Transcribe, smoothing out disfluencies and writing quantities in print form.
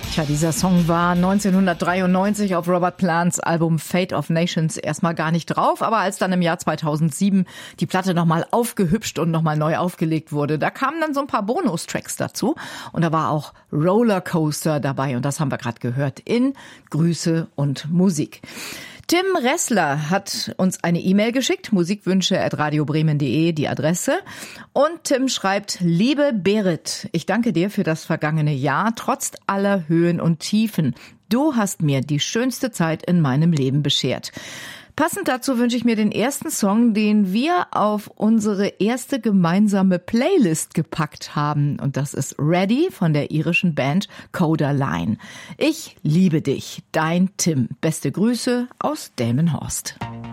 Tja, dieser Song war 1993 auf Robert Plants Album Fate of Nations erstmal gar nicht drauf, aber als dann im Jahr 2007 die Platte nochmal aufgehübscht und nochmal neu aufgelegt wurde, da kamen dann so ein paar Bonustracks dazu und da war auch Rollercoaster dabei und das haben wir gerade gehört in Grüße und Musik. Tim Ressler hat uns eine E-Mail geschickt, musikwünsche@radiobremen.de, die Adresse. Und Tim schreibt: Liebe Berit, ich danke dir für das vergangene Jahr, trotz aller Höhen und Tiefen. Du hast mir die schönste Zeit in meinem Leben beschert. Passend dazu wünsche ich mir den ersten Song, den wir auf unsere erste gemeinsame Playlist gepackt haben. Und das ist Ready von der irischen Band Codaline. Ich liebe dich, dein Tim. Beste Grüße aus Delmenhorst.